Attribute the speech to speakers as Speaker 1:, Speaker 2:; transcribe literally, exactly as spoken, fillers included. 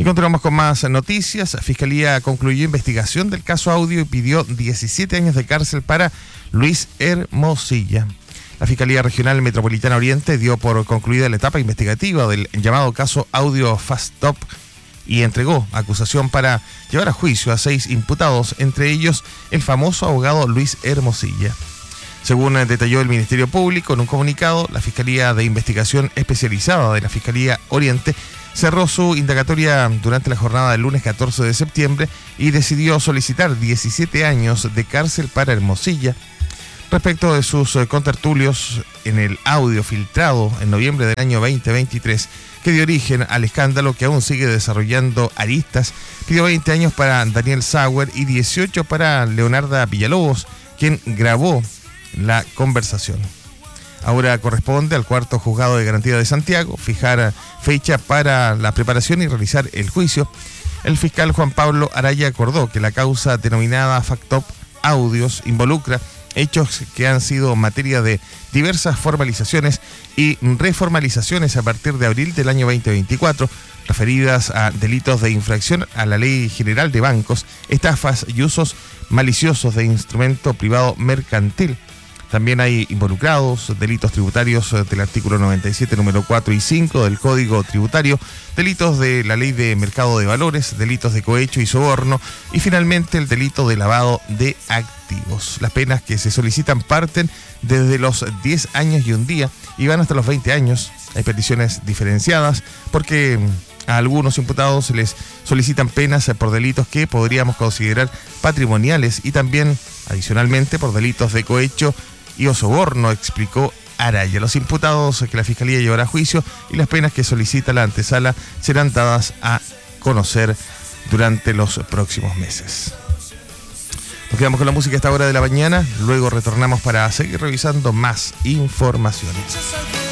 Speaker 1: Y continuamos con más noticias. Fiscalía concluyó investigación del caso Audio y pidió diecisiete años de cárcel para Luis Hermosilla. La Fiscalía Regional Metropolitana Oriente dio por concluida la etapa investigativa del llamado caso Audio Fast Top y entregó acusación para llevar a juicio a seis imputados, entre ellos el famoso abogado Luis Hermosilla. Según detalló el Ministerio Público en un comunicado, la Fiscalía de Investigación Especializada de la Fiscalía Oriente cerró su indagatoria durante la jornada del lunes catorce de septiembre y decidió solicitar diecisiete años de cárcel para Hermosilla. Respecto de sus contertulios en el audio filtrado en noviembre del año veinte veintitrés, que dio origen al escándalo que aún sigue desarrollando aristas, pidió veinte años para Daniel Sauer y dieciocho para Leonarda Villalobos, quien grabó la conversación. Ahora corresponde al cuarto juzgado de garantía de Santiago fijar fecha para la preparación y realizar el juicio. El fiscal Juan Pablo Araya acordó que la causa denominada Factop Audios involucra hechos que han sido materia de diversas formalizaciones y reformalizaciones a partir de abril del año veinte veinticuatro, referidas a delitos de infracción a la Ley General de Bancos, estafas y usos maliciosos de instrumento privado mercantil. También hay involucrados delitos tributarios del artículo noventa y siete, número cuatro y cinco del Código Tributario, delitos de la Ley de Mercado de Valores, delitos de cohecho y soborno y finalmente el delito de lavado de activos. Las penas que se solicitan parten desde los diez años y un día y van hasta los veinte años. Hay peticiones diferenciadas porque a algunos imputados se les solicitan penas por delitos que podríamos considerar patrimoniales y también, adicionalmente, por delitos de cohecho y o soborno, explicó Araya. Los imputados que la Fiscalía llevará a juicio y las penas que solicita la antesala serán dadas a conocer durante los próximos meses. Nos quedamos con la música a esta hora de la mañana, luego retornamos para seguir revisando más informaciones.